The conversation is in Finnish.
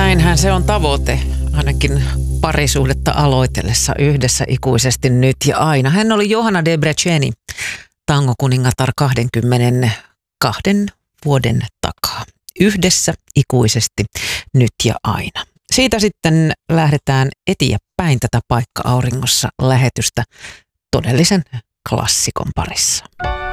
Näinhän se on tavoite, ainakin parisuhdetta aloitellessa yhdessä ikuisesti nyt ja aina. Hän oli Johanna Debreceni, tangokuningatar 22 vuoden takaa. Yhdessä ikuisesti nyt ja aina. Siitä sitten lähdetään eteenpäin tätä Paikka auringossa -lähetystä todellisen klassikon parissa.